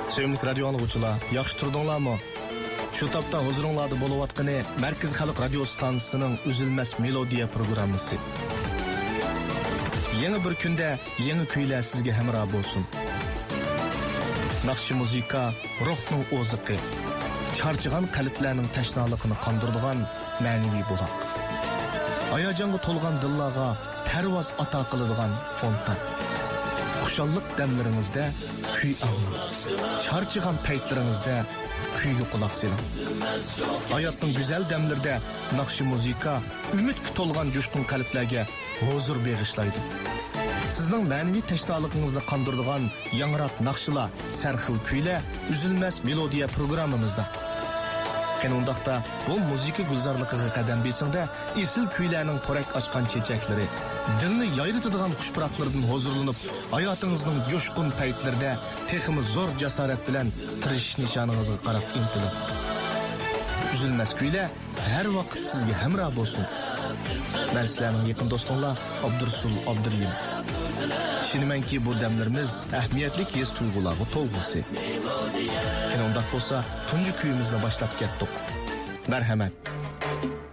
Sevimli radio anlıqçılar, yaxşı turdunlarmı? Şu tapda huzuringlarda bo'layotgani Markaz Xalq radio stansiyasining Üzülmez Melodiya programmasi. Yeni bir kunda yeni kuylar sizga hamroh bo'lsin. Naqshi muzika ruhning o'ziqi, charchigan qalblarning tashnaligini qondiradigan ma'naviy buloq. Hayajonga to'lgan dillarga parvoz ato qiladigan fontan. Xushallik damlaringizda kuy anglang. Charchigan paytlaringizda kuyga quloq soling. Hayotning go'zal damlarida naqshi muzika umidga to'lgan jo'shqin qalblarga huzur bag'ishlaydi. Sizning ma'naviy tashnoligingizni qondiradigan yangroq naqshlar, sarxil kuylar Üzülmez Melodiya programmamizda. Qanundaqda bu muzika gulzorligiga qadam besingda esil kuylarning porak ochgan chechaklari, dilni yayritadigan xushpuroqlardan huzurlanib, hayotingizning jo'shqin paytlarida texmi zo'r jasorat bilan tirishish nishoningizga qarab intilib. Üzülmez kuylar har vaqt sizga hamroh bo'lsin. Men sizlarning yaqin do'stinglar Abdursul Abduriyim. Düşünümenki bu demlerimiz ehmiyetlik his tuygulağı toğusu. Undaq bo'lsa, tuncu kuyümüzle başlap kettik. Merhamet.